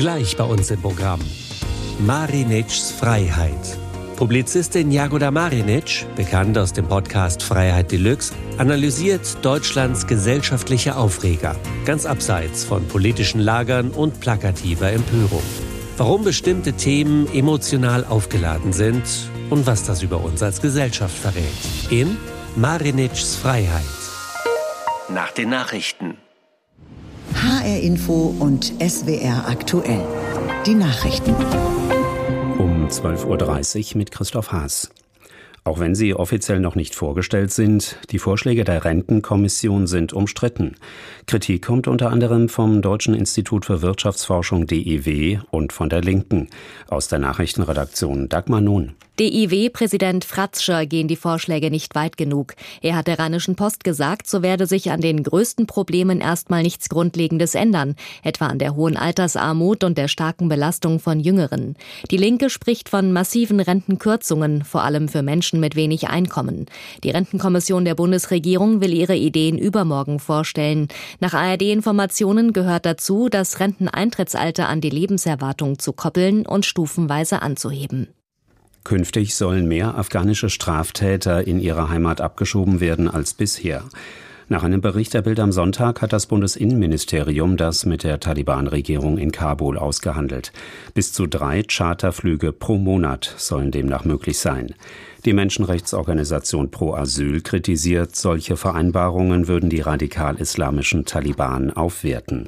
Gleich bei uns im Programm. Marinitschs Freiheit. Publizistin Jagoda Marinic, bekannt aus dem Podcast Freiheit Deluxe, analysiert Deutschlands gesellschaftliche Aufreger, ganz abseits von politischen Lagern und plakativer Empörung. Warum bestimmte Themen emotional aufgeladen sind und was das über uns als Gesellschaft verrät. In Marinitschs Freiheit. Nach den Nachrichten. HR Info und SWR aktuell. Die Nachrichten. Um 12.30 Uhr mit Christoph Haas. Auch wenn sie offiziell noch nicht vorgestellt sind, die Vorschläge der Rentenkommission sind umstritten. Kritik kommt unter anderem vom Deutschen Institut für Wirtschaftsforschung DIW und von der Linken. Aus der Nachrichtenredaktion Dagmar Nun. DIW-Präsident Fratzscher gehen die Vorschläge nicht weit genug. Er hat der Rheinischen Post gesagt, so werde sich an den größten Problemen erstmal nichts Grundlegendes ändern, etwa an der hohen Altersarmut und der starken Belastung von Jüngeren. Die Linke spricht von massiven Rentenkürzungen, vor allem für Menschen mit wenig Einkommen. Die Rentenkommission der Bundesregierung will ihre Ideen übermorgen vorstellen. Nach ARD-Informationen gehört dazu, das Renteneintrittsalter an die Lebenserwartung zu koppeln und stufenweise anzuheben. Künftig sollen mehr afghanische Straftäter in ihre Heimat abgeschoben werden als bisher. Nach einem Bericht der Bild am Sonntag hat das Bundesinnenministerium das mit der Taliban-Regierung in Kabul ausgehandelt. Bis zu 3 Charterflüge pro Monat sollen demnach möglich sein. Die Menschenrechtsorganisation Pro Asyl kritisiert, solche Vereinbarungen würden die radikal-islamischen Taliban aufwerten.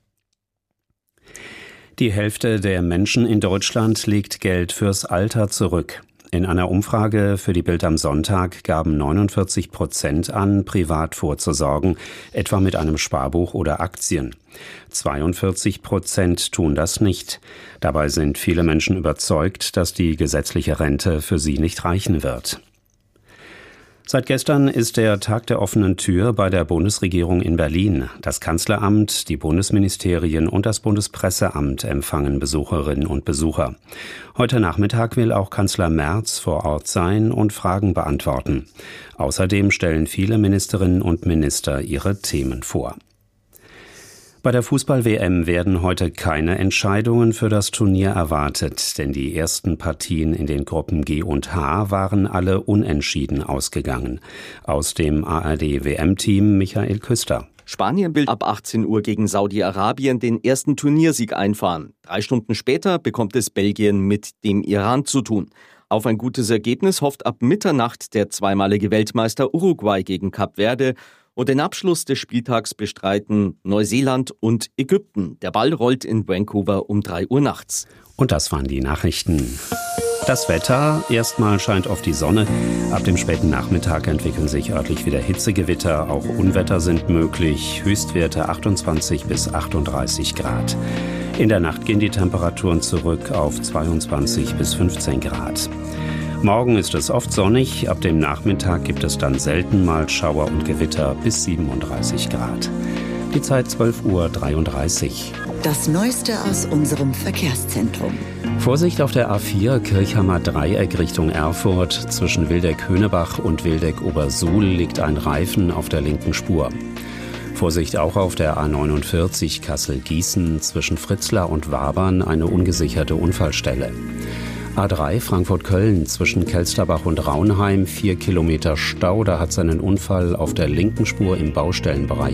Die Hälfte der Menschen in Deutschland legt Geld fürs Alter zurück. In einer Umfrage für die Bild am Sonntag gaben 49% an, privat vorzusorgen, etwa mit einem Sparbuch oder Aktien. 42% tun das nicht. Dabei sind viele Menschen überzeugt, dass die gesetzliche Rente für sie nicht reichen wird. Seit gestern ist der Tag der offenen Tür bei der Bundesregierung in Berlin. Das Kanzleramt, die Bundesministerien und das Bundespresseamt empfangen Besucherinnen und Besucher. Heute Nachmittag will auch Kanzler Merz vor Ort sein und Fragen beantworten. Außerdem stellen viele Ministerinnen und Minister ihre Themen vor. Bei der Fußball-WM werden heute keine Entscheidungen für das Turnier erwartet, denn die ersten Partien in den Gruppen G und H waren alle unentschieden ausgegangen. Aus dem ARD-WM-Team Michael Küster. Spanien will ab 18 Uhr gegen Saudi-Arabien den ersten Turniersieg einfahren. 3 Stunden später bekommt es Belgien mit dem Iran zu tun. Auf ein gutes Ergebnis hofft ab Mitternacht der zweimalige Weltmeister Uruguay gegen Kap Verde. Und den Abschluss des Spieltags bestreiten Neuseeland und Ägypten. Der Ball rollt in Vancouver um 3 Uhr nachts. Und das waren die Nachrichten. Das Wetter, erstmal scheint oft die Sonne. Ab dem späten Nachmittag entwickeln sich örtlich wieder Hitzegewitter. Auch Unwetter sind möglich. Höchstwerte 28 bis 38 Grad. In der Nacht gehen die Temperaturen zurück auf 22 bis 15 Grad. Morgen ist es oft sonnig, ab dem Nachmittag gibt es dann selten mal Schauer und Gewitter bis 37 Grad. Die Zeit 12.33 Uhr. Das Neueste aus unserem Verkehrszentrum. Vorsicht auf der A4 Kirchhammer Dreieck Richtung Erfurt. Zwischen Wildeck-Höhnebach und Wildeck-Obersuhl liegt ein Reifen auf der linken Spur. Vorsicht auch auf der A49 Kassel-Gießen zwischen Fritzlar und Wabern eine ungesicherte Unfallstelle. A3 Frankfurt-Köln zwischen Kelsterbach und Raunheim 4 Kilometer Stau. Da hat seinen Unfall auf der linken Spur im Baustellenbereich